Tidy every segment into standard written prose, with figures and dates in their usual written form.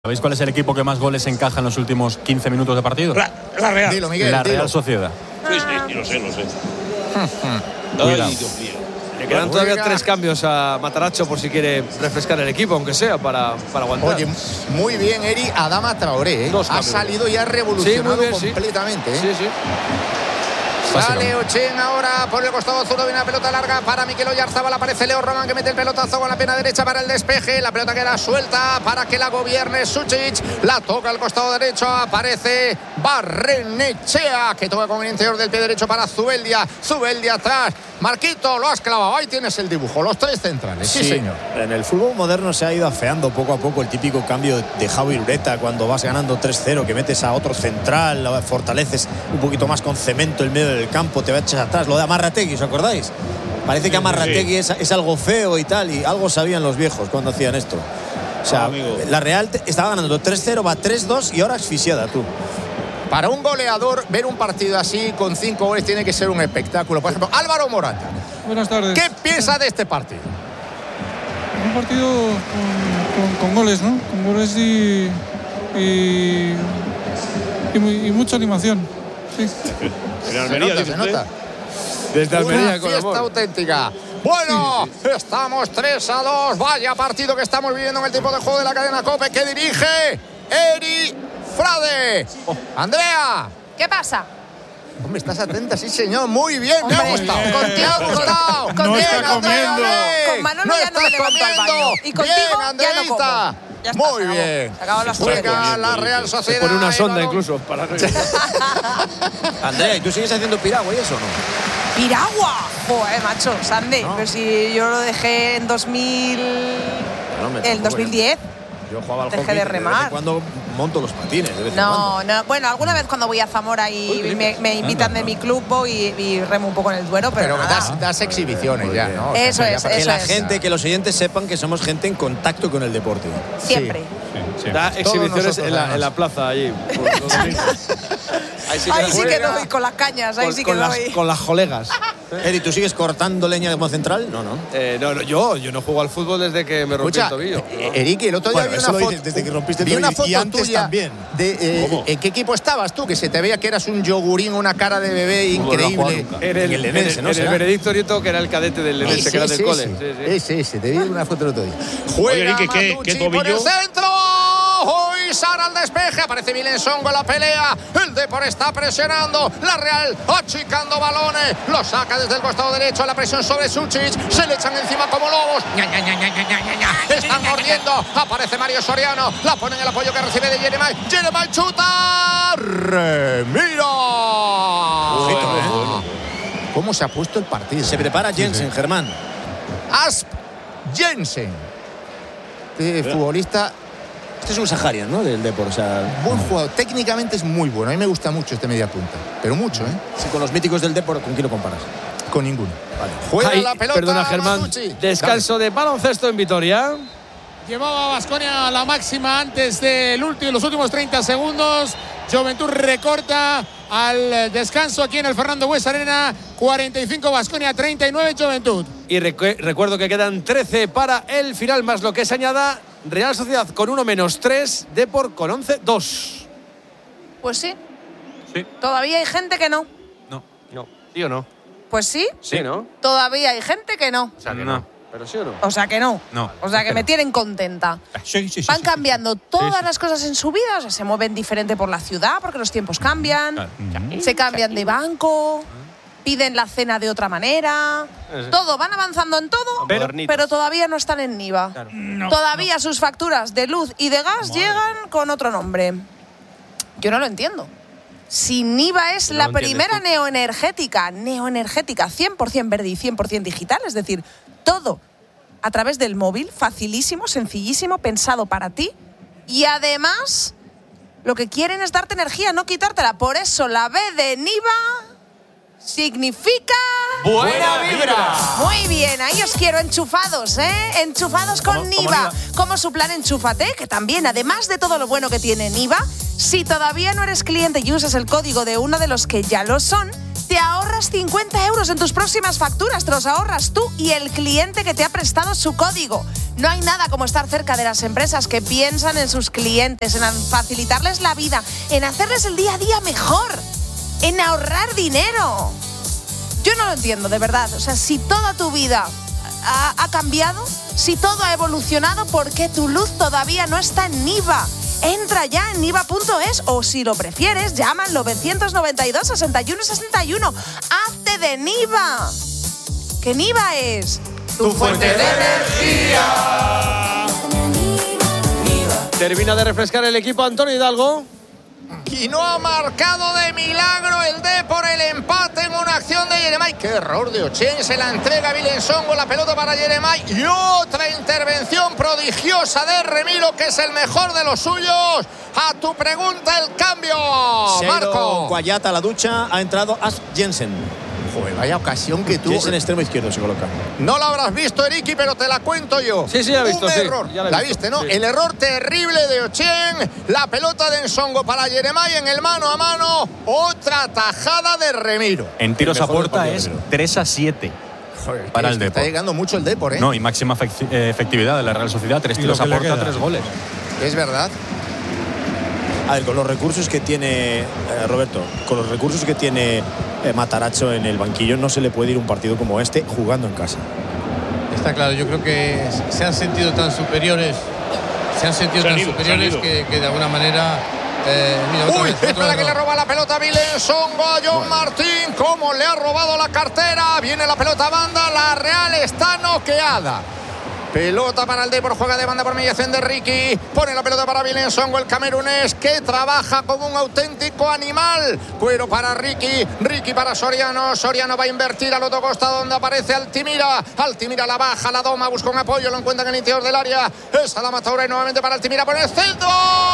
¿Sabéis cuál es el equipo que más goles encaja en los últimos 15 minutos de partido? La Real. Dilo, Miguel, la Real Sociedad. Sí, lo sé. Cuidado. Ay, Dios mío. Le quedan todavía 3 cambios a Matarazzo por si quiere refrescar el equipo, aunque sea para aguantar. Oye, muy bien, Eri. Adama Traoré, ¿eh? Ha salido y ha revolucionado completamente. Sí. Sale Ochen ahora por el costado zurdo, viene la pelota larga para Mikel Oyarzabal, aparece Leo Roman que mete el pelotazo con la pierna derecha para el despeje, la pelota queda suelta para que la gobierne Sučić, la toca al costado derecho, aparece Barrenechea que toca con el interior del pie derecho para Zubeldia atrás, Marquito, lo has clavado, ahí tienes el dibujo, los 3 centrales, sí señor. En el fútbol moderno se ha ido afeando poco a poco el típico cambio de Javi Ureta cuando vas ganando 3-0, que metes a otro central, fortaleces un poquito más con cemento el medio del campo, te echas atrás, lo de Amarrategui, ¿os acordáis? Parece que Amarrategui es algo feo y tal, y algo sabían los viejos cuando hacían esto. O sea, la Real estaba ganando 3-0, va 3-2 y ahora asfixiada, tú. Para un goleador, ver un partido así con 5 goles tiene que ser un espectáculo. Por ejemplo, Álvaro Morata. Buenas tardes. ¿Qué piensa de este partido? Un partido con goles, ¿no? Con goles y mucha animación. Sí. Se nota. Desde Almería, una fiesta auténtica. Bueno, estamos 3-2. Vaya partido que estamos viviendo en el tiempo de juego de la cadena COPE que dirige Eri Frade. Andrea. ¿Qué pasa? Hombre, estás atenta, sí señor, muy bien, me ha gustado. Contigo, me ha gustado. No está comiendo. Con Manolo ya no me levanto al baño. Y contigo bien, ya no como. Ya está, muy bien. Se acabó la Juega la Real Sociedad. Por una sonda incluso para Andrea, ¿y tú sigues haciendo piragua y eso o no? ¡Piragua! Joder, macho, Sande. No. Pero si yo lo dejé en 2010. Yo jugaba al hockey. Dejé de remar. De vez en cuando monto los patines. No. Bueno, alguna vez cuando voy a Zamora y me invitan de mi club voy y remo un poco en el Duero, pero das exhibiciones ya, ¿no? Eso es. Que la gente, que los oyentes sepan que somos gente en contacto con el deporte. Siempre. Sí. Da exhibiciones en la plaza allí. Ahí sí que doy con las cañas, ahí sí que doy. Con las colegas. Eri, ¿tú sigues cortando leña como central? No. No, yo no juego al fútbol desde que me rompí el tobillo. Eric, el otro día vi una foto. Desde que rompiste el tobillo. Vi una foto y antes tuya también. ¿En qué equipo estabas tú? Que se te veía que eras un yogurín, una cara de bebé increíble. En el Lenense, ¿no? En el Benedicto Nieto, que era el cadete del Lenense, que era del cole. Sí, te vi una foto el otro día. Juega ¿qué tobillo? Por el centro. Hoy Sara al despeje, aparece Vilensongo en la pelea, el Depor está presionando, la Real achicando balones, lo saca desde el costado derecho, la presión sobre Sučić, se le echan encima como lobos, están mordiendo, aparece Mario Soriano, la pone en el apoyo que recibe de Jeremai chuta, remira. ¿Cómo se ha puesto el partido? Se prepara Jensen, Germán. Asp Jensen, futbolista. Este es un saharian, ¿no? Del Depor, o sea, buen jugador, técnicamente es muy bueno. A mí me gusta mucho este mediapunta, pero mucho, ¿eh? Si con los míticos del Depor, ¿con quién lo comparas? Con ninguno. Vale. Juega la pelota. Perdona, Germán. Descanso de baloncesto en Vitoria. Llevaba a Baskonia la máxima antes de los últimos 30 segundos. Juventud recorta al descanso aquí en el Fernando Bues Arena. 45 Baskonia, 39 Juventud. Y recuerdo que quedan 13 para el final, más lo que se añada. Real Sociedad con 1-3, Depor con 11-2. Pues sí. Todavía hay gente que no. No. ¿Sí o no? Pues sí. Sí, ¿no? Todavía hay gente que no. O sea que no. ¿Pero sí o no? O sea que no. O sea que me tienen contenta. Van cambiando todas las cosas en su vida. O sea, se mueven diferente por la ciudad porque los tiempos cambian. Se cambian de banco. Piden la cena de otra manera. Todo, van avanzando en todo, pero todavía no están en NIVA. Claro. Todavía sus facturas de luz y de gas llegan con otro nombre. Yo no lo entiendo. Si NIVA es la primera neoenergética 100% verde y 100% digital, es decir, todo a través del móvil, facilísimo, sencillísimo, pensado para ti, y además lo que quieren es darte energía, no quitártela. Por eso la B de NIVA significa buena vibra. Muy bien, ahí os quiero enchufados, enchufados con NIVA. Como su plan Enchúfate, que también, además de todo lo bueno que tiene NIVA, si todavía no eres cliente y usas el código de uno de los que ya lo son, te ahorras 50 euros en tus próximas facturas. Te los ahorras tú y el cliente que te ha prestado su código. No hay nada como estar cerca de las empresas que piensan en sus clientes, en facilitarles la vida, en hacerles el día a día mejor, en ahorrar dinero. Yo no lo entiendo, de verdad. O sea, si toda tu vida ha cambiado, si todo ha evolucionado, ¿por qué tu luz todavía no está en Niva? Entra ya en niva.es o, si lo prefieres, llama al 992 61 61. ¡Hazte de Niva! Que Niva es tu fuente de energía. Termina de refrescar el equipo Antonio Hidalgo. Y no ha marcado de milagro el D por el empate en una acción de Yeremay. ¡Qué error de Ochen! Se la entrega a Vilensongo, la pelota para Yeremay. Y otra intervención prodigiosa de Remiro, que es el mejor de los suyos. A tu pregunta, el cambio. Marco. Guayata a la ducha, ha entrado Ask Jensen. Joder, vaya ocasión que tuvo. Jensen extremo izquierdo se coloca. No la habrás visto, Eriki, pero te la cuento yo. Sí, la he visto. Un sí, error. Ya La viste, ¿no? Sí. El error terrible de Ochen. La pelota de Nsongo para Yeremay en el mano a mano. Otra tajada de Remiro. En tiros a puerta es 3-7 Joder, para el Está Depor. llegando mucho el Depor, ¿eh? No, y máxima efectividad de la Real Sociedad. 3 tiros a puerta, 3 goles. Es verdad. A ver, con los recursos que tiene Roberto, con los recursos que tiene Matarazzo en el banquillo, no se le puede ir un partido como este jugando en casa. Está claro, yo creo que se han sentido tan superiores, que de alguna manera. Mira, otra vez, espera que le roba la pelota a Vilensongo a John Martín. Cómo le ha robado la cartera. Viene la pelota a banda. La Real está noqueada. Pelota para el Depor, juega de banda por mediación de Ricky. Pone la pelota para Vilensongo, el camerunés, que trabaja como un auténtico animal. Cuero para Ricky, Ricky para Soriano. Soriano va a invertir al otro costado donde aparece Altimira. Altimira la baja, la doma, busca un apoyo, lo encuentra en el interior del área. Esa la Mataura y nuevamente para Altimira por el centro.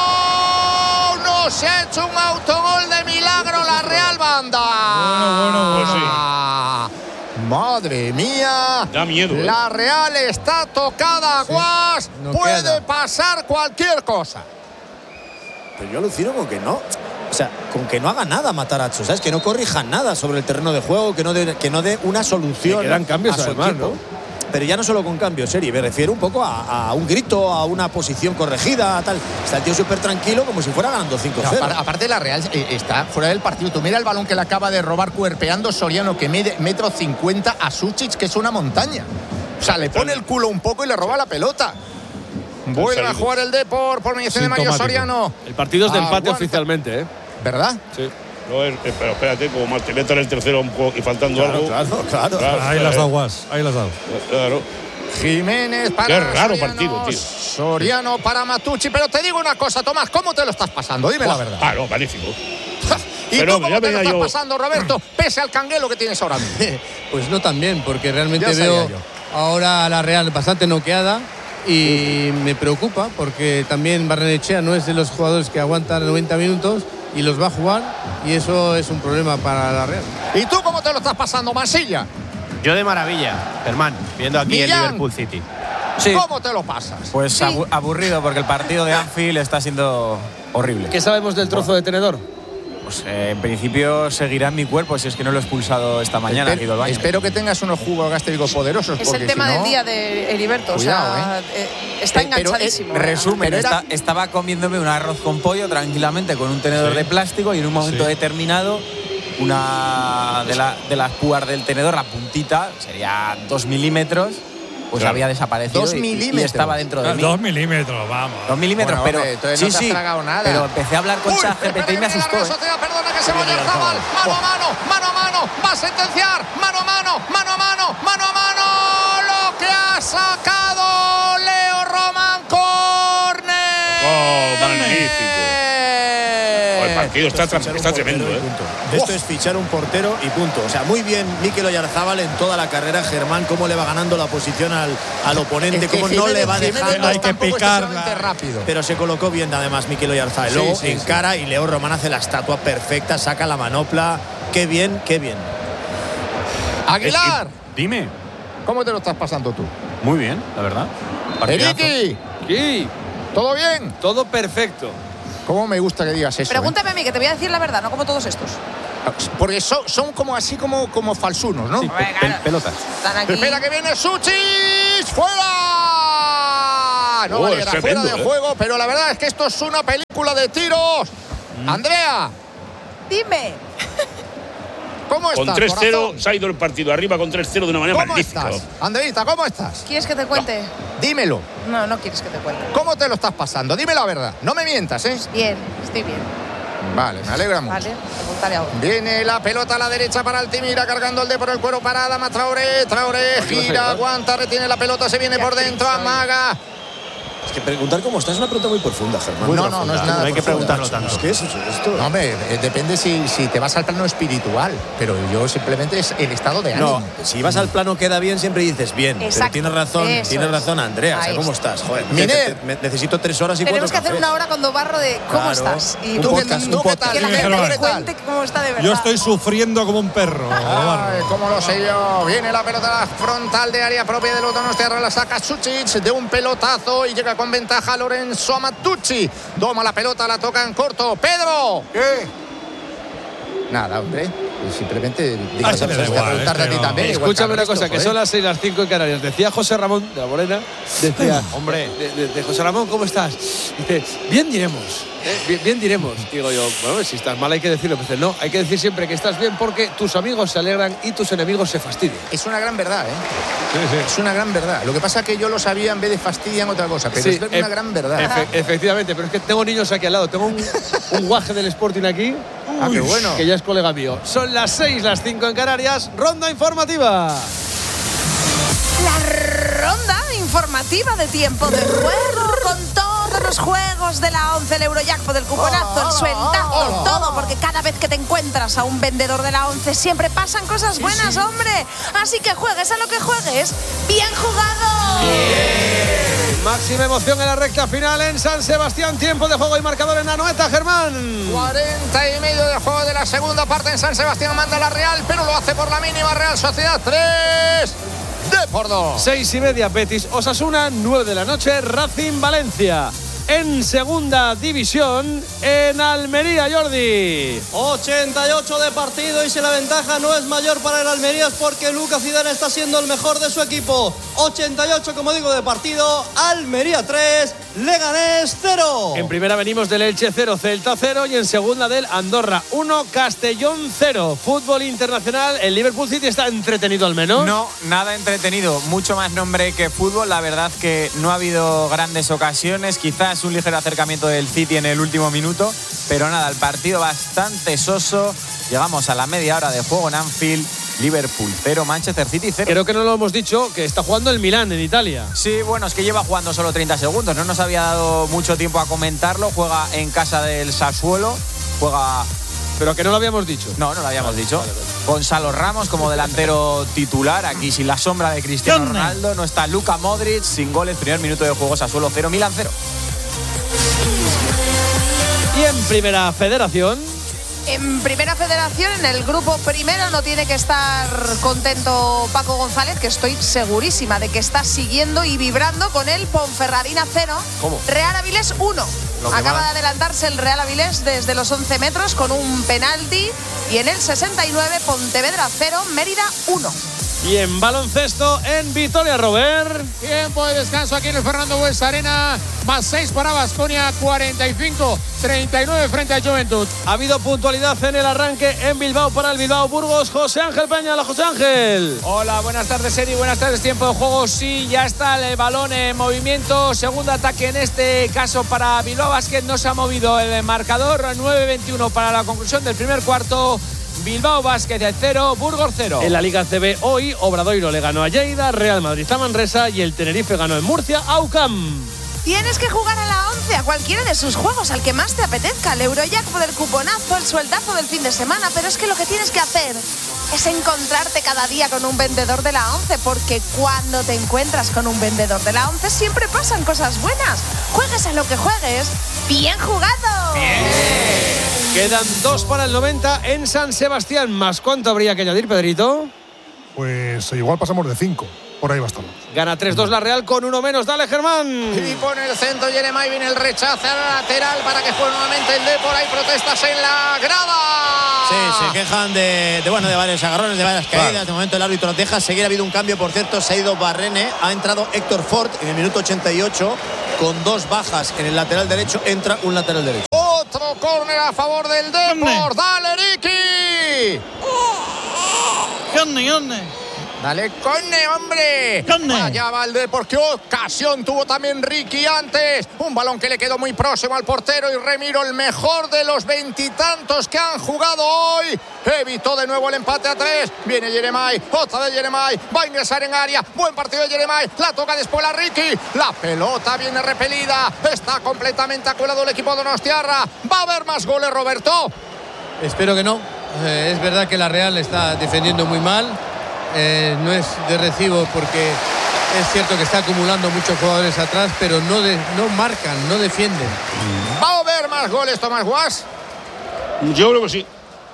No se ha hecho un autogol de milagro la Real Banda. Pues sí. Madre mía, da miedo. La Real está tocada, Guas. No puede queda. pasar cualquier cosa. Pero yo alucino con que no. O sea, con que no haga nada Matarazzo, ¿sabes? Que no corrija nada sobre el terreno de juego, que no dé una solución. Le quedan cambios a su además, equipo. ¿no? Pero ya no solo con cambios, Seri, me refiero un poco a un grito, a una posición corregida, tal. Está el tío súper tranquilo, como si fuera ganando 5-0. No, aparte la Real está fuera del partido. Tú mira el balón que le acaba de robar cuerpeando Soriano, que mide 1,50 m, a Suchic, que es una montaña. O sea, le pone el culo un poco y le roba la pelota. Vuelve a jugar el Depor por mediación de Mario Soriano. El partido es de empate Aguanta. oficialmente, ¿eh? ¿Verdad? Sí. No es, pero espérate, como Martineta en el tercero y faltando algo. Claro. Ahí las dado, Guas. Ahí las dado. Claro. Jiménez para Qué raro Soriano, partido, tío. Soriano para Matucci. Pero te digo una cosa, Tomás, ¿cómo te lo estás pasando? Dime la verdad. Ah, no, magnífico. ¿Y Pero tú cómo ya te lo venía estás yo. pasando, Roberto? Pese al canguelo que tienes ahora mismo. Pues no tan bien, porque realmente Ya sabía veo yo. ahora a la Real bastante noqueada y me preocupa porque también Barrenechea no es de los jugadores que aguantan 90 minutos y los va a jugar, y eso es un problema para la Real. ¿Y tú cómo te lo estás pasando, Mansilla? Yo de maravilla, Germán, viendo aquí Millán. el Liverpool City. ¿Cómo te lo pasas? Pues Sí. aburrido, porque el partido de Anfield está siendo horrible. ¿Qué sabemos del trozo de tenedor? Pues en principio seguirá en mi cuerpo, si es que no lo he expulsado esta mañana. He ido al baño. Espero que tengas unos jugos gástricos poderosos. Es porque el tema si no, del día de Heriberto. Cuidado, o sea, está Pero, enganchadísimo. Resumen, Pero era- estaba comiéndome un arroz con pollo tranquilamente con un tenedor de plástico, y en un momento determinado una de las púas del tenedor, la puntita, sería 2 milímetros, pues Claro. había desaparecido 2 y milímetros. estaba dentro de mí. 2 milímetros, vamos. 2 milímetros, Bueno, pero hombre, entonces no te has tragado nada. pero empecé a hablar con Uy, ChatGPT y me espera, asustó. la Real Sociedad, perdona que se vaya el Zabal. Mano a mano, mano a mano. Va a sentenciar. Mano a mano, mano a mano, mano a mano. Lo que ha sacado Leo Roman Corner. Oh, magnífico. El partido está tremendo, ¿eh? Esto es fichar un portero y punto. O sea, muy bien Mikel Oyarzábal en toda la carrera. Germán, cómo le va ganando la posición al oponente, Es que cómo no le va Jiménez dejando. no Hay que tampoco picarla. excesivamente rápido. Pero se colocó bien además Mikel Oyarzábal. Luego encara y Leo Román hace la estatua perfecta, saca la manopla. Qué bien, qué bien. Aguilar, Dime. ¿cómo te lo estás pasando tú? Muy bien, la verdad. Partidazo. Eriki, Sí, ¿todo bien? todo perfecto. ¿Cómo me gusta que digas eso? Pregúntame a mí, que te voy a decir la verdad, no como todos estos. Porque son como así como falsunos, ¿no? Sí, pelotas. Están aquí. Espera que viene Suchis. ¡Fuera! no valiera fuera de juego, pero la verdad es que esto es una película de tiros. Andrea, dime. ¿Cómo estás? Con 3-0 se ha ido el partido arriba con 3-0 de una manera magnífica. ¿Cómo estás? Andreita, ¿cómo estás? ¿Quieres que te cuente? No, dímelo. No quieres que te cuente. ¿Cómo te lo estás pasando? Dime la verdad. No me mientas, ¿eh? Bien, estoy bien. Vale, me alegra mucho. Vale, preguntaré ahora. Viene la pelota a la derecha para Altimira, cargando el de por el cuero para Adama Traoré. Traoré gira, aguanta, retiene la pelota, se viene por dentro, amaga. Es que preguntar cómo está es una pregunta muy profunda, Germán. No es nada. No hay que preguntarlo tanto. ¿Qué es esto? No, hombre, depende si te vas al plano espiritual, pero yo simplemente es el estado de ánimo. No, si vas al plano queda bien, siempre dices bien. Exacto. Pero tienes razón, Andrea. O sea, ¿cómo estás? Joder, necesito 3 horas y 4 Tenemos que hacer una hora con Dobarro de cómo estás. Y ¿Tú qué tal? Que la gente te cuente cómo está de verdad. Yo estoy sufriendo como un perro. Ay, cómo lo sé yo. Viene la pelota a la frontal de área propia del Donostia, la saca Sucic de un pelotazo y llega con ventaja Lorenzo Amatucci. Toma la pelota, la toca en corto. ¡Pedro! ¿Qué? Nada, hombre. Simplemente digas a preguntarte a ti también. Escúchame una cosa, que son las 6, las 5 en Canarias. Decía José Ramón de la Morena, decía, hombre, de José Ramón, ¿cómo estás? Dice, bien diremos. Bien diremos. Digo yo, bueno, si estás mal hay que decirlo. Dice, no, hay que decir siempre que estás bien porque tus amigos se alegran y tus enemigos se fastidian. Es una gran verdad, ¿eh? Sí. Es una gran verdad. Lo que pasa es que yo lo sabía en vez de fastidian otra cosa, pero sí, es una gran verdad. Efectivamente, pero es que tengo niños aquí al lado. Tengo un guaje del Sporting aquí. Qué bueno. Que ya es colega mío. Son las 6, las 5 en Canarias. Ronda informativa. La ronda informativa de tiempo de juego con todos los juegos de la 11, el Eurojackpot, el cuponazo, el sueldazo, todo, porque cada vez que te encuentras a un vendedor de la 11 siempre pasan cosas buenas, hombre. Así que juegues a lo que juegues, bien jugado. Bien. Máxima emoción en la recta final en San Sebastián. Tiempo de juego y marcador en Anoeta, Germán. 40 y medio de juego de la segunda parte en San Sebastián. Manda la Real, pero lo hace por la mínima. Real Sociedad 3. Depor 2. 6 y media, Betis Osasuna. 9 de la noche, Racing Valencia. En segunda división, en Almería, Jordi. 88 de partido y si la ventaja no es mayor para el Almería es porque Lucas Zidane está siendo el mejor de su equipo. 88, como digo, de partido. Almería 3, Leganés 0. En primera venimos del Elche 0, Celta 0 y en segunda del Andorra 1, Castellón 0. Fútbol internacional, el Liverpool City está entretenido al menos. No, nada entretenido, mucho más nombre que fútbol. La verdad que no ha habido grandes ocasiones, quizás un ligero acercamiento del City en el último minuto, pero nada, el partido bastante soso. Llegamos a la media hora de juego en Anfield. Liverpool 0, Manchester City 0. Creo que no lo hemos dicho, que está jugando el Milán en Italia. Sí, bueno, es que lleva jugando solo 30 segundos. No nos había dado mucho tiempo a comentarlo. Juega en casa del Sassuolo. Juega... Pero que no lo habíamos dicho. No lo habíamos dicho. Vale. Gonzalo Ramos como delantero titular. Aquí sin la sombra de Cristiano Ronaldo. No está Luka Modric, sin goles. Primer minuto de juego, Sassuolo 0, Milán 0. Y en Primera Federación... En Primera Federación, en el grupo primero, no tiene que estar contento Paco González, que estoy segurísima de que está siguiendo y vibrando con el Ponferradina 0. ¿Cómo? Real Avilés 1. Acaba de adelantarse el Real Avilés desde los 11 metros con un penalti. Y en el 69, Pontevedra 0, Mérida 1. Y en baloncesto, en Vitoria, Robert. Tiempo de descanso aquí en el Fernando Buesa Arena. Más 6 para Baskonia, 45-39 frente a Juventud. Ha habido puntualidad en el arranque en Bilbao para el Bilbao Burgos. José Ángel Peña, hola José Ángel. Hola, buenas tardes Eri, buenas tardes, tiempo de juego. Sí, ya está el balón en movimiento. Segundo ataque en este caso para Bilbao Basket. No se ha movido el marcador. 9-21 para la conclusión del primer cuarto. Bilbao Basket 0, Burgos 0. En la Liga CB hoy, Obradoiro le ganó a Lleida, Real Madrid a Manresa y el Tenerife ganó en Murcia a UCAM. Tienes que jugar a la 11, a cualquiera de sus juegos, al que más te apetezca. El Eurojackpot, el cuponazo, el sueldazo del fin de semana. Pero es que lo que tienes que hacer es encontrarte cada día con un vendedor de la 11, porque cuando te encuentras con un vendedor de la 11 siempre pasan cosas buenas. Juegues a lo que juegues. ¡Bien jugado! ¡Bien! Quedan 2 para el 90 en San Sebastián. ¿Más cuánto habría que añadir, Pedrito? Pues igual pasamos de 5. por ahí va a estar. Gana 3-2 la Real con uno menos. Dale, Germán. Y pone el centro Jeremai, viene el rechazo a la lateral para que juegue nuevamente el Depor. Hay protestas en la grada. Sí, se quejan de varios agarrones, de varias caídas. De momento el árbitro deja seguir. Ha habido un cambio, por cierto, se ha ido Barrene, ha entrado Héctor Ford en el minuto 88 con 2 bajas en el lateral derecho. Entra un lateral derecho. Otro córner a favor del Depor. Dale, Ricky. Dale, Conne, hombre. Allá va el Depor. Qué ocasión tuvo también Ricky antes. Un balón que le quedó muy próximo al portero. Y Remiro, el mejor de los 20 y tantos que han jugado hoy, evitó de nuevo el empate a 3. Viene Jeremai. Otra vez Jeremai. Va a ingresar en área. Buen partido de Jeremai. La toca después a Ricky. La pelota viene repelida. Está completamente acolado el equipo de Donostiarra. ¿Va a haber más goles, Roberto? Espero que no. Es verdad que la Real está defendiendo muy mal. No es de recibo porque es cierto que está acumulando muchos jugadores atrás, pero no marcan, no defienden. ¿Va a haber más goles, Tomás Guas? Yo creo que sí.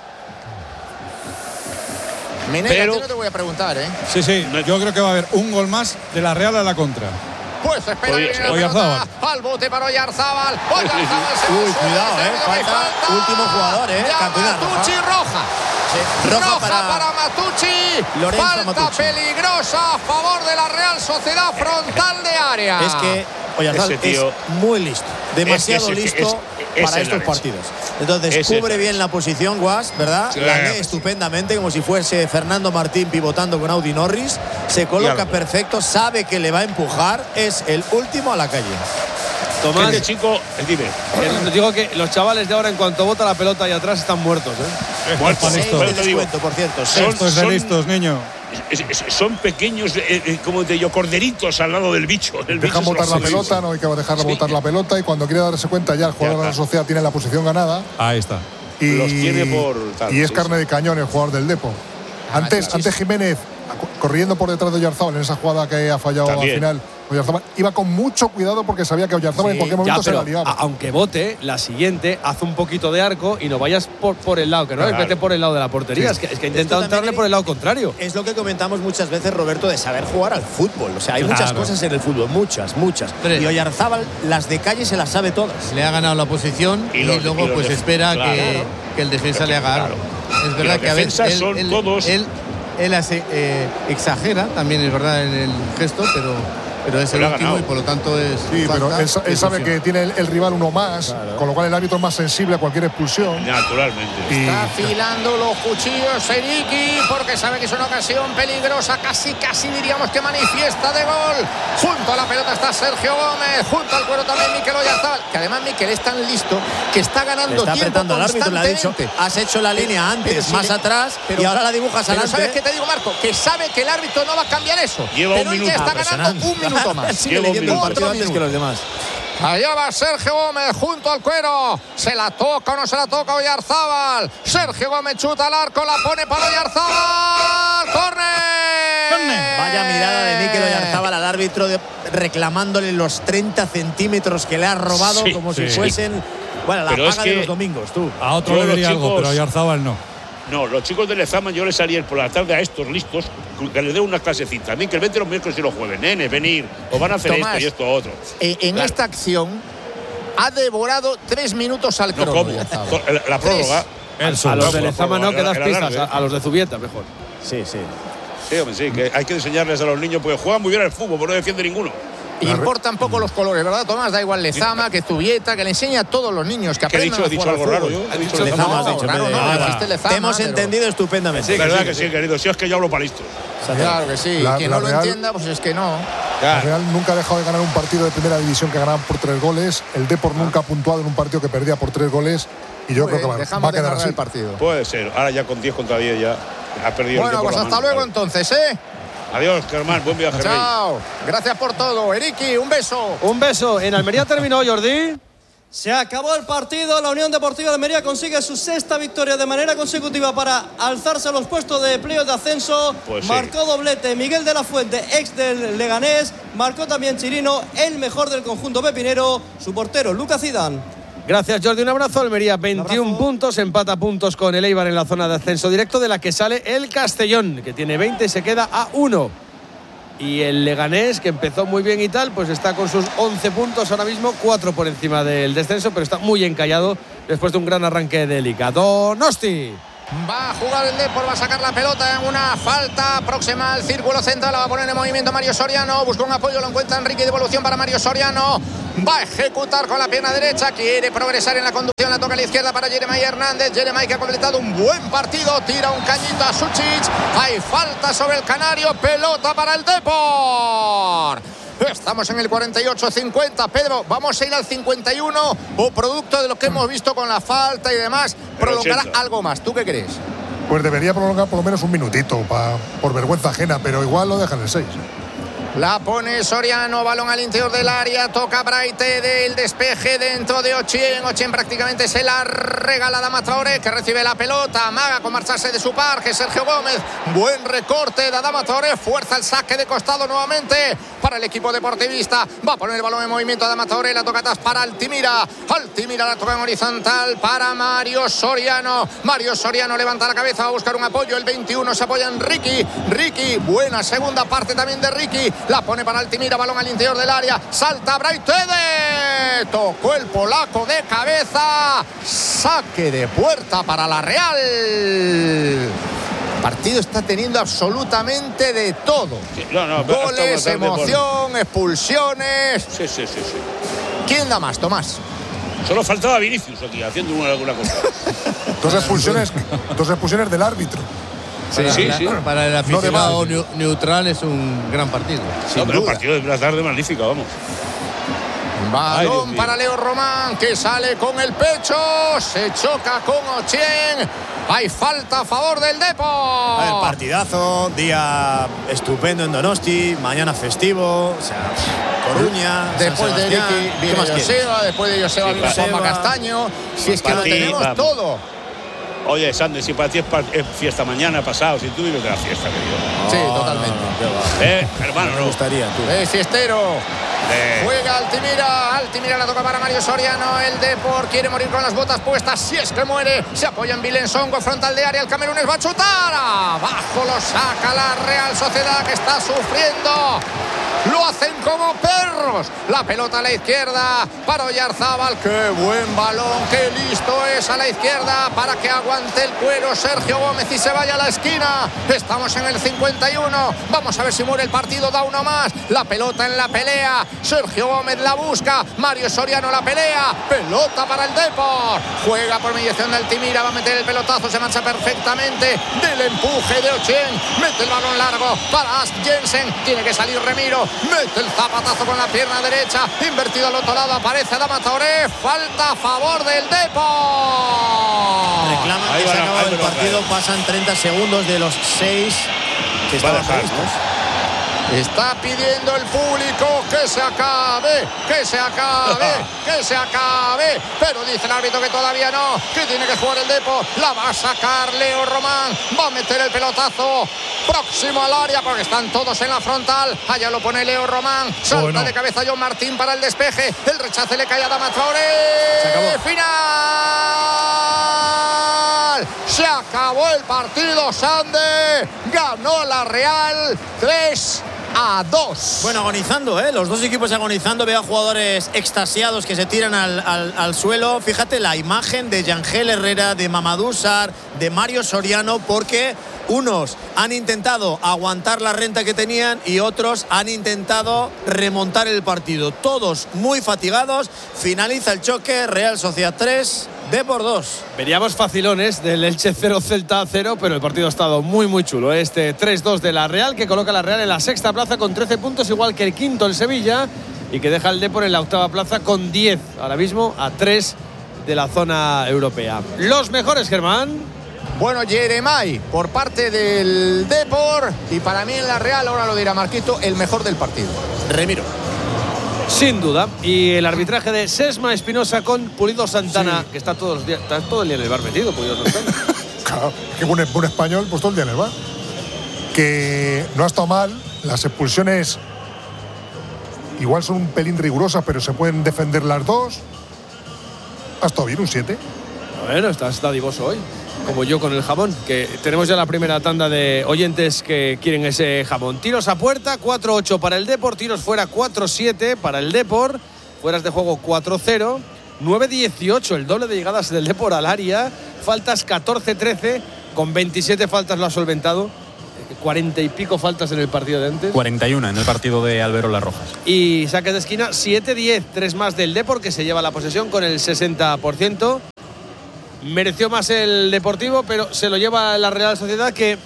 Minera, no te voy a preguntar, ¿eh? Sí, yo creo que va a haber un gol más de la Real a la contra. Pues espera bien la pelota al bote para Oyarzábal. Uy, cuidado, falta último jugador, Matucci, roja. Sí. Roja para Matucci. Falta Matucci. Peligrosa a favor de la Real Sociedad, frontal de área. Es que Oyarzábal es muy listo, demasiado listo para estos partidos. Entonces cubre bien la posición, Guas, ¿verdad? La lee estupendamente, como si fuese Fernando Martín pivotando con Audi Norris. Se coloca perfecto, sabe que le va a empujar. Es el último a la calle. Tomás, este chico, dime. Digo que los chavales de ahora, en cuanto bota la pelota ahí atrás, están muertos, ¿eh? Muertos, descuento, por cierto. Esto es de listos, niño. Son pequeños, como te digo, corderitos al lado del bicho. Dejan botar la pelota, no hay que dejarla botar la pelota. Y cuando quiere darse cuenta, ya el jugador de la Sociedad tiene la posición ganada. Ahí está. Y los tiene por tal. Y es carne de cañón el jugador del Depor. Antes Jiménez, corriendo por detrás de Oyarzábal en esa jugada que ha fallado al final. Oyarzábal iba con mucho cuidado porque sabía que Oyarzábal en cualquier momento se la liaba. Aunque bote, la siguiente, hace un poquito de arco y no vayas por el lado, que no vete por el lado de la portería. Sí. Es que ha intentado entrarle por el lado contrario. Es lo que comentamos muchas veces, Roberto, de saber jugar al fútbol. O sea, hay muchas cosas en el fútbol, muchas. Y Oyarzábal, las de calle se las sabe todas. Le ha ganado la posición y luego pues espera que el defensa le haga algo. Es verdad que a veces él exagera, también, es verdad, en el gesto, pero es el último y por lo tanto es. Sí, pero él sabe que tiene el rival uno más, con lo cual el árbitro es más sensible a cualquier expulsión. Naturalmente. Está afilando los cuchillos Eriki porque sabe que es una ocasión peligrosa, casi diríamos que manifiesta de gol. Junto a la pelota está Sergio Gómez, junto al cuero también Mikel Oyarzábal, que además Mikel es tan listo que está ganando está tiempo apretando al árbitro, le ha dicho, has hecho la línea antes, más atrás, y ahora la dibujas adelante. ¿Sabes qué te digo, Marco? Que sabe que el árbitro no va a cambiar eso. Lleva pero un minuto. Ya está ganando un minuto más. Sigue leyendo el partido antes que los demás. Allá va Sergio Gómez junto al cuero. ¿Se la toca o no se la toca Oyarzábal? Sergio Gómez chuta al arco, la pone para Oyarzábal. ¡Córner! Vaya mirada de Mikel Oyarzábal al árbitro reclamándole los 30 centímetros que le ha robado como si fuesen la paga de los domingos, tú. A otro le diría algo, pero a Oyarzábal no. No, los chicos de Lezama yo les haría por la tarde a estos listos que les dé una clasecita. También que el 20 los miércoles y los jueves. Nenes, venir. O van a hacer Tomás, esto y esto otro. En esta acción ha devorado 3 minutos al crono. ¿Cómo? La prórroga. A los de Lezama no, que das pistas. A los de Zubieta mejor. Sí. Sí, hombre, sí. Que hay que enseñarles a los niños porque juegan muy bien al fútbol, pero no defiende ninguno. Y importan poco los colores, ¿verdad, Tomás? Da igual Lezama, que Zubieta, que le enseña a todos los niños que aprendan he dicho algo raro yo. He dicho Lezama. Te hemos entendido estupendamente. Sí, verdad que sí, querido. Si es que yo hablo para listos. Claro que sí. Quien no lo entienda, pues es que no. La Real nunca ha dejado de ganar un partido de primera división que ganaban por 3 goles. El Depor nunca ha puntuado en un partido que perdía por 3 goles. Y yo creo que va a quedar así. El partido. Puede ser. Ahora ya con 10 contra 10 ya ha perdido. Bueno, pues hasta luego entonces, ¿eh? Adiós, Germán. Buen viaje. Chao. Gracias por todo. Eriki, un beso. Un beso. En Almería terminó, Jordi. Se acabó el partido. La Unión Deportiva de Almería consigue su 6ª victoria de manera consecutiva para alzarse a los puestos de playoff de ascenso. Pues marcó doblete Miguel de la Fuente, ex del Leganés. Marcó también Chirino, el mejor del conjunto pepinero. Su portero, Lucas Zidane. Gracias, Jordi. Un abrazo. Almería, 21 puntos, empata puntos con el Eibar en la zona de ascenso directo, de la que sale el Castellón, que tiene 20 y se queda a 1. Y el Leganés, que empezó muy bien y tal, pues está con sus 11 puntos ahora mismo, 4 por encima del descenso, pero está muy encallado después de un gran arranque de Liga. Donosti. Va a jugar el Depor, va a sacar la pelota en una falta próxima al círculo central, la va a poner en movimiento Mario Soriano, busca un apoyo, lo encuentra Enrique, devolución para Mario Soriano, va a ejecutar con la pierna derecha, quiere progresar en la conducción, la toca a la izquierda para Jeremai Hernández, Jeremai que ha completado un buen partido, tira un cañito a Suchic, hay falta sobre el canario, pelota para el Depor. Estamos en el 48-50, Pedro, vamos a ir al 51 o producto de lo que hemos visto con la falta y demás, prolongará algo más, ¿tú qué crees? Pues debería prolongar por lo menos un minutito por vergüenza ajena, pero igual lo dejan en 6. La pone Soriano, balón al interior del área, toca Braite del despeje dentro de Ochien. Ochien prácticamente se la regala a Adama Traoré, que recibe la pelota, amaga con marcharse de su par, que Sergio Gómez. Buen recorte de Adama Traoré, fuerza el saque de costado nuevamente para el equipo deportivista. Va a poner el balón en movimiento Adama Traoré, la toca atrás para Altimira. Altimira la toca en horizontal para Mario Soriano. Mario Soriano levanta la cabeza, va a buscar un apoyo. El 21 se apoya en Ricky. Ricky, buena segunda parte también de Ricky. La pone para Altimira, balón al interior del área, salta Braithwaite, tocó el polaco de cabeza, saque de puerta para la Real. El partido está teniendo absolutamente de todo. Sí, goles, emoción, expulsiones. Sí. ¿Quién da más, Tomás? Solo faltaba Vinicius aquí haciendo alguna cosa. Dos expulsiones del árbitro. Sí. Para el aficionado neutral es un gran partido. Pero un partido de una tarde magnífica, vamos. Balón para Leo Román, que sale con el pecho, se choca con Ochien. Hay falta a favor del Depor. El partidazo, día estupendo en Donosti, mañana festivo, o sea, Coruña, después de Ricky viene Joseba, después de Joseba viene Juanma Castaño. Si es que lo tenemos todo. Oye, Sander, si para ti es fiesta mañana, pasado, si tú vives de la fiesta, querido. Sí, totalmente. Hermano, me gustaría, tú. Fiestero. Juega Altimira la toca para Mario Soriano. El Depor quiere morir con las botas puestas. Si es que muere, se apoya en Vilensongo, frontal de área. El camerunés va a chutar. Abajo lo saca la Real Sociedad, que está sufriendo. Lo hacen como perros. La pelota a la izquierda para Oyarzábal. Qué buen balón, qué listo es a la izquierda para que aguante el cuero Sergio Gómez y se vaya a la esquina. Estamos en el 51. Vamos a ver si muere el partido, da uno más. La pelota en la pelea. Sergio Gómez la busca. Mario Soriano la pelea. Pelota para el Depor. Juega por mediación de Altimira. Va a meter el pelotazo. Se marcha perfectamente del empuje de Ochien. Mete el balón largo para Ask Jensen. Tiene que salir Remiro. Mete el zapatazo con la pierna derecha. Invertido al otro lado. Aparece Adama Traoré. Falta a favor del Depor. Reclaman que se acaba el partido. Pasan 30 segundos de los 6 que estaban previstos. Está pidiendo el público que se acabe, que se acabe, que se acabe. Pero dice el árbitro que todavía no, que tiene que jugar el Depor. La va a sacar Leo Román. Va a meter el pelotazo próximo al área porque están todos en la frontal. Allá lo pone Leo Román. Salta de cabeza John Martín para el despeje. El rechace le cae a Adama Traoré. Final. Se acabó el partido, Sande. Ganó la Real 3-2. Bueno, agonizando, los dos equipos agonizando. Veo a jugadores extasiados que se tiran al suelo. Fíjate la imagen de Yangel Herrera, de Mamadou Sarr, de Mario Soriano, porque unos han intentado aguantar la renta que tenían y otros han intentado remontar el partido. Todos muy fatigados. Finaliza el choque. Real Sociedad 3, Depor 2. Veríamos facilones del Elche 0, Celta 0, pero el partido ha estado muy muy chulo. Este 3-2 de la Real, que coloca a la Real en la sexta plaza con 13 puntos, igual que el quinto el Sevilla, y que deja al Depor en la octava plaza con 10, ahora mismo a 3 de la zona europea. Los mejores, Germán. Bueno, Jeremai por parte del Depor, y para mí en la Real, ahora lo dirá Marquito, el mejor del partido. Remiro. Sin duda. Y el arbitraje de Sesma Espinosa con Pulido Santana, que está todo el día en el bar metido, Pulido Santana. Claro, que buen español, pues todo el día en el bar. Que no ha estado mal. Las expulsiones igual son un pelín rigurosas, pero se pueden defender las dos. Ha estado bien, un 7. Bueno, estás dadivoso hoy, como yo con el jamón, que tenemos ya la primera tanda de oyentes que quieren ese jamón. Tiros a puerta, 4-8 para el Depor, tiros fuera 4-7 para el Depor, fueras de juego 4-0, 9-18 el doble de llegadas del Depor al área, faltas 14-13, con 27 faltas lo ha solventado, 40 y pico faltas en el partido de antes. 41 en el partido de Alberola Rojas. Y saques de esquina 7-10, 3 más del Depor, que se lleva la posesión con el 60%. Mereció más el Deportivo, pero se lo lleva la Real Sociedad, que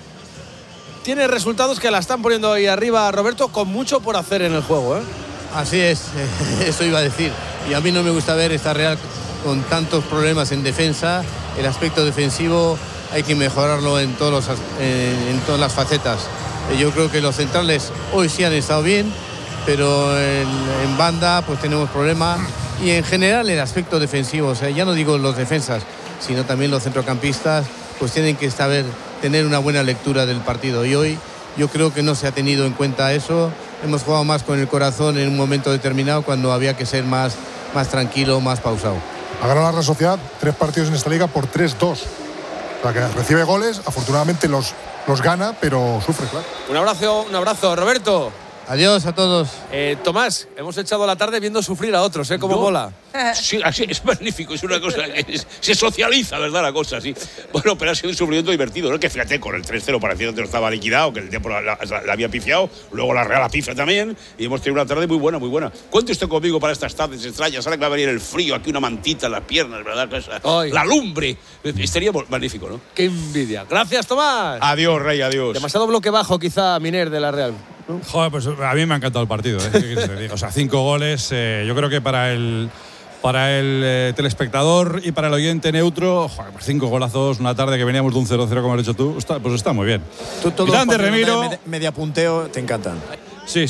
tiene resultados que la están poniendo ahí arriba, Roberto, con mucho por hacer en el juego, ¿eh? Así es, eso iba a decir. Y a mí no me gusta ver esta Real con tantos problemas en defensa. El aspecto defensivo hay que mejorarlo en todas las facetas. Yo creo que los centrales hoy sí han estado bien, pero en banda pues tenemos problemas. Y en general el aspecto defensivo, o sea, ya no digo los defensas, sino también los centrocampistas, pues tienen que tener una buena lectura del partido. Y hoy yo creo que no se ha tenido en cuenta eso. Hemos jugado más con el corazón en un momento determinado, cuando había que ser más tranquilo, más pausado. Ha ganado la Real Sociedad 3 partidos en esta liga por 3-2. O sea, que recibe goles, afortunadamente los gana, pero sufre, claro. Un abrazo, Roberto. Adiós a todos. Tomás, hemos echado la tarde viendo sufrir a otros, ¿Cómo mola? Sí, así es magnífico, es una cosa que se socializa, ¿verdad? La cosa, sí. Bueno, pero ha sido un sufrimiento divertido, ¿no? Que fíjate, con el 3-0 parecía que no estaba liquidado, que el tiempo la había pifiado, luego la Real la pifia también, y hemos tenido una tarde muy buena, muy buena. Cuente usted conmigo para estas tardes extrañas, ahora que va a venir el frío, aquí una mantita en las piernas, ¿verdad? La lumbre, estaría magnífico, ¿no? ¡Qué envidia! Gracias, Tomás. Adiós, Rey, adiós. Demasiado bloque bajo, quizá, Miner, de la Real. Joder, pues a mí me ha encantado el partido, ¿eh? O sea, 5 goles, yo creo que para el telespectador y para el oyente neutro, joder, 5 golazos, una tarde que veníamos de un 0-0 como has dicho tú, pues está muy bien. Grande Remiro. Media punteo, te encantan. Sí,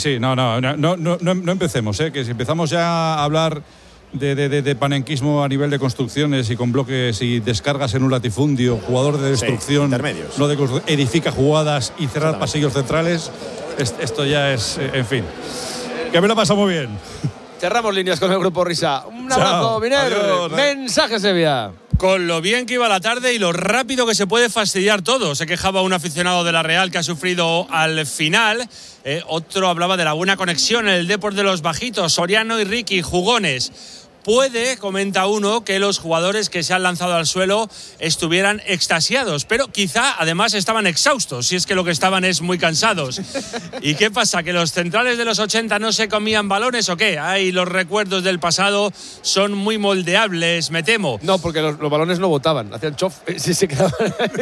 no empecemos, que si empezamos ya a hablar de panenquismo a nivel de construcciones y con bloques y descargas en un latifundio, jugador de destrucción, intermedios, no de edifica jugadas y cerrar pasillos centrales, esto ya es, en fin, que me lo pasa muy bien. Cerramos líneas con el Grupo Risa. Un abrazo, Miner. Mensaje Sevilla. Con lo bien que iba la tarde y lo rápido que se puede fastidiar todo. Se quejaba un aficionado de la Real que ha sufrido al final. Otro hablaba de la buena conexión en el Depor de los bajitos, Soriano y Ricky, jugones. Puede, comenta uno, que los jugadores que se han lanzado al suelo estuvieran extasiados, pero quizá además estaban exhaustos, si es que lo que estaban es muy cansados. ¿Y qué pasa? ¿Que los centrales de los 80 no se comían balones o qué? Ay, los recuerdos del pasado son muy moldeables, me temo. No, porque los balones no botaban, hacían chof, si se quedaban.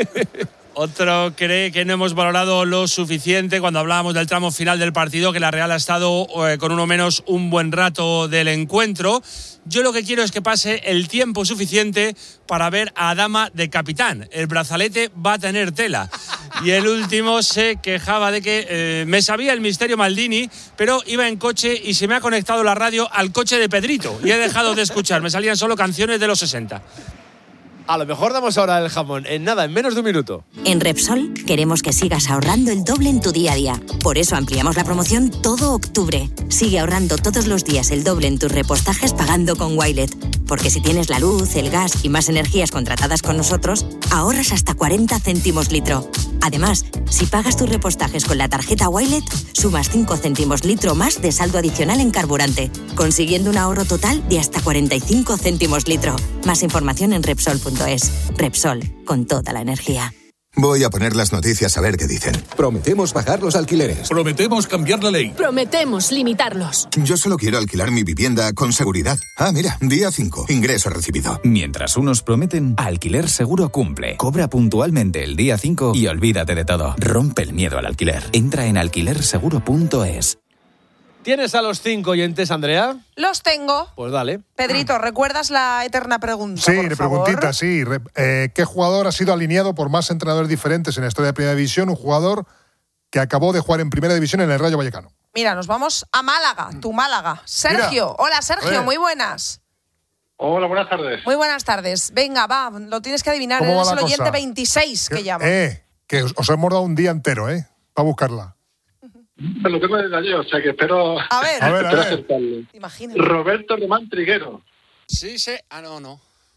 Otro cree que no hemos valorado lo suficiente cuando hablábamos del tramo final del partido, que la Real ha estado con uno menos un buen rato del encuentro. Yo lo que quiero es que pase el tiempo suficiente para ver a Adama de capitán. El brazalete va a tener tela. Y el último se quejaba de que me sabía el misterio Maldini, pero iba en coche y se me ha conectado la radio al coche de Pedrito y he dejado de escuchar. Me salían solo canciones de los 60. A lo mejor damos ahora el jamón. En nada, en menos de un minuto. En Repsol queremos que sigas ahorrando el doble en tu día a día. Por eso ampliamos la promoción todo octubre. Sigue ahorrando todos los días el doble en tus repostajes pagando con Wilet. Porque si tienes la luz, el gas y más energías contratadas con nosotros, ahorras hasta 40 céntimos litro. Además, si pagas tus repostajes con la tarjeta Wilet, sumas 5 céntimos litro más de saldo adicional en carburante, consiguiendo un ahorro total de hasta 45 céntimos litro. Más información en Repsol.es. Repsol, con toda la energía. Voy a poner las noticias a ver qué dicen. Prometemos bajar los alquileres. Prometemos cambiar la ley. Prometemos limitarlos. Yo solo quiero alquilar mi vivienda con seguridad. Ah, mira, día 5, ingreso recibido. Mientras unos prometen, Alquiler Seguro cumple. Cobra puntualmente el día 5 y olvídate de todo. Rompe el miedo al alquiler. Entra en alquilerseguro.es. ¿Tienes a los 5 oyentes, Andrea? Los tengo. Pues dale. Pedrito, ¿recuerdas la eterna pregunta? Sí, por favor? preguntita, sí. ¿Qué jugador ha sido alineado por más entrenadores diferentes en la historia de Primera División? Un jugador que acabó de jugar en Primera División en el Rayo Vallecano. Mira, nos vamos a Málaga, tu Málaga. Sergio. Mira. Hola, Sergio, muy buenas. Hola, buenas tardes. Muy buenas tardes. Venga, va, lo tienes que adivinar. Eres el oyente 26 que llama. Que os hemos dado un día entero, para buscarla. Me lo tengo desde ayer, o sea que espero. A ver. acertarlo. Imagínate. Roberto Román Triguero. Sí. Ah, no.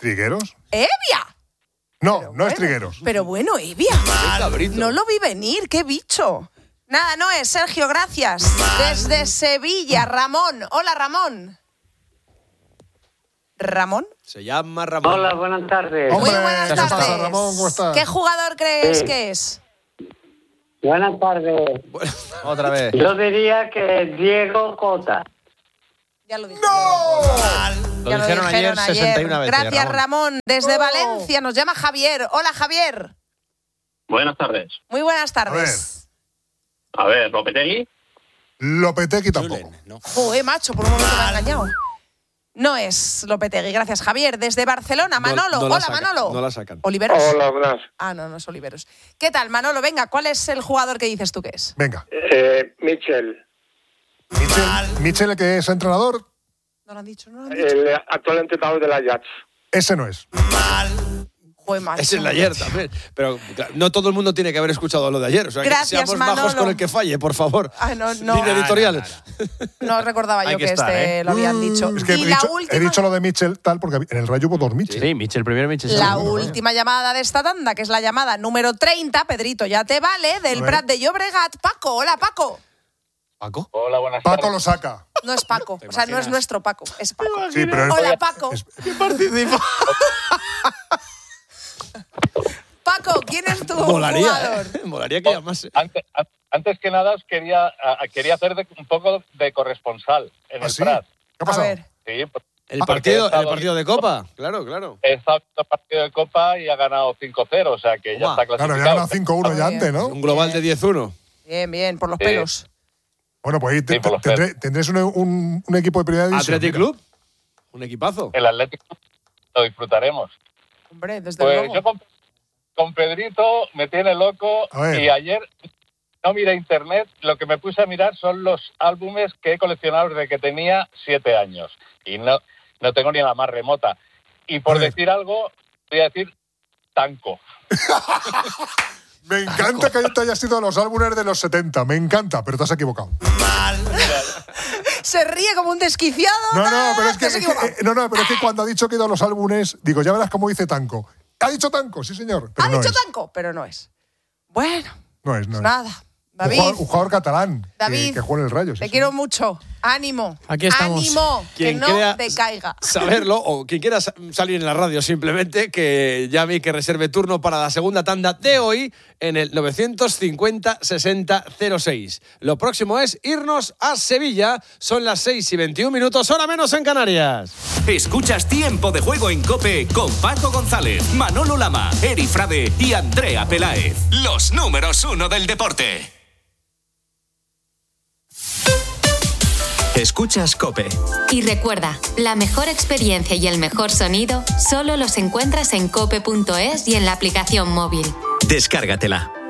¿Trigueros? ¡Evia! No, no es Trigueros. Pero bueno, Evia. No lo vi venir, qué bicho. Nada, no es, Sergio, gracias. Desde Sevilla, Ramón. Hola, Ramón. ¿Ramón? Se llama Ramón. Hola, buenas tardes. Muy buenas tardes. ¿Qué pasa, Ramón? ¿Cómo estás? ¿Qué jugador crees que es? Buenas tardes. Otra vez. Yo diría que Diego Cota. Ya lo dije. Lo dijeron ayer 61 veces. Gracias, Ramón. Desde Valencia nos llama Javier. Hola, Javier. Buenas tardes. Muy buenas tardes. A ver, ¿Lopetegui? Lopetegui tampoco. Joder, macho, por un momento me ha engañado. No es Lopetegui, gracias, Javier. Desde Barcelona, Manolo. Hola, Manolo. No la sacan. ¿Oliveros? Hola, buenas. Ah, no es Oliveros. ¿Qué tal, Manolo? Venga, ¿cuál es el jugador que dices tú que es? Venga. Michel. Michel, que es entrenador. No lo han dicho, El actual entrenador del Ajax. Ese no es. Joder, macho. Es el de ayer también. Pero claro, no todo el mundo tiene que haber escuchado lo de ayer. O sea, Gracias, que seamos Manolo. majos con el que falle, por favor. Ah, no. Línea editorial. No recordaba yo Hay que estar, lo habían dicho. Es que Y he dicho lo de Michel tal porque en el Rayo hubo dos Michel. Sí, Michel primero, Michel La segundo. última llamada de esta tanda, que es la llamada número 30, Pedrito, ya te vale, del Prat de Llobregat. Paco, hola, Paco. ¿Paco? Hola, buenas tardes. Paco lo saca. No es Paco, o sea, no es nuestro Paco, es Paco. Sí, pero hola, Paco. ¿Qué participa? Paco, ¿quién es tu Molaría, jugador? Molaría que llamase. Antes que nada, os quería hacer un poco de corresponsal en el Prat. ¿Qué ha pasado? A ver. Sí, El partido de Copa, claro. He estado en el partido de Copa y ha ganado 5-0, o sea que ya está clasificado. Claro, ya ha ganado 5-1 ya antes, ¿no? Un global de 10-1. Bien, por los pelos. Bueno, pues ahí tendréis un equipo de primera división. ¿Athletic Club? Un equipazo. El Athletic Club lo disfrutaremos. Hombre, desde Pues luego. yo con Pedrito me tiene loco y ayer no miré internet, lo que me puse a mirar son los álbumes que he coleccionado desde que tenía 7 años y no tengo ni la más remota. Y por decir algo, voy a decir Tanco. Me encanta que te hayas ido a los álbumes de los 70, me encanta, pero te has equivocado. Se ríe como un desquiciado. Pero es que cuando ha dicho que ha ido a los álbumes, digo, ya verás cómo dice Tanco. ¿Ha dicho Tanco? Sí, señor. Pero Ha dicho Tanco, pero no es. Bueno, no es. nada. David. Un jugador catalán David, que juega en el Rayo. Te quiero mucho. Ánimo. Aquí estamos. Ánimo. Que Quien no crea te caiga. Saberlo, o quien quiera salir en la radio simplemente, que llame y que reserve turno para la segunda tanda de hoy en el 950-60-06. Lo próximo es irnos a Sevilla. Son las 6:21, hora menos en Canarias. Escuchas Tiempo de Juego en COPE con Paco González, Manolo Lama, Eri Frade y Andrea Peláez. Los números 1 del deporte. Escuchas COPE. Y recuerda, la mejor experiencia y el mejor sonido solo los encuentras en cope.es y en la aplicación móvil. Descárgatela.